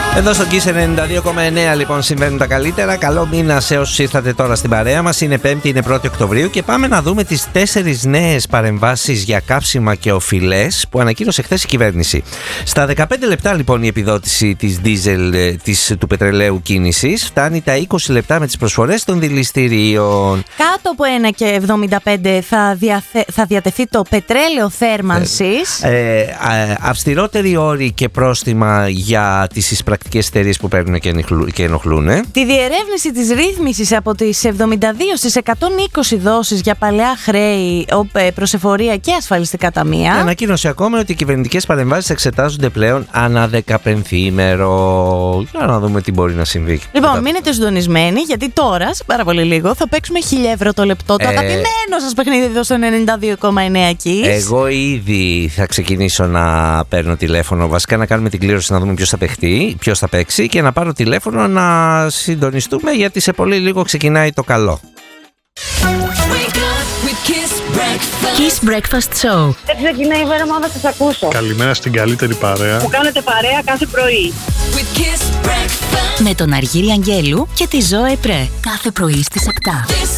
Εδώ στο Kiss 92,9 λοιπόν συμβαίνουν τα καλύτερα. Καλό μήνα σε όσους ήρθατε τώρα στην παρέα μας. Είναι 5η, είναι 1η Οκτωβρίου και πάμε να δούμε τις 4 νέες παρεμβάσεις για κάψιμα και οφειλές που ανακοίνωσε χθες η κυβέρνηση. Στα 15 λεπτά λοιπόν η επιδότηση της δίζελ του πετρελαίου κίνησης φτάνει τα 20 λεπτά με τις προσφορές των δηληστηρίων. Κάτω από 1,75 θα διατεθεί το πετρέλαιο θέρμανσης. Αυστηρότεροι όροι και πρόστιμα για τις εισπρακτικές εταιρείες που παίρνουν και ενοχλούν. Τη διερεύνηση της ρύθμισης από τις 72 στις 120 δόσεις για παλαιά χρέη, προσεφορία και ασφαλιστικά ταμεία. Και ανακοίνωσε ακόμα ότι οι κυβερνητικές παρεμβάσεις εξετάζονται πλέον ανά 15ημερο. Για να δούμε τι μπορεί να συμβεί. Λοιπόν, μείνετε συντονισμένοι, γιατί τώρα, σε πάρα πολύ λίγο, θα παίξουμε 1.000 ευρώ το λεπτό. Το αγαπημένο σας παιχνίδι εδώ στο 92,9 Kiss. Εγώ ήδη θα ξεκινήσω να παίρνω τηλέφωνο. Βασικά να κάνουμε την κλήρωση να δούμε ποιος θα παίξει και να πάρω τηλέφωνο να συντονιστούμε, γιατί σε πολύ λίγο ξεκινάει το καλό. Kiss Breakfast Show. Ξεκινάει η μέρα μου, θα σας ακούσω. Καλημέρα στην καλύτερη παρέα. Που κάνετε παρέα κάθε πρωί. Με τον Αργύρη Αγγέλου και τη Ζώε Πρέ. Κάθε πρωί στις 7.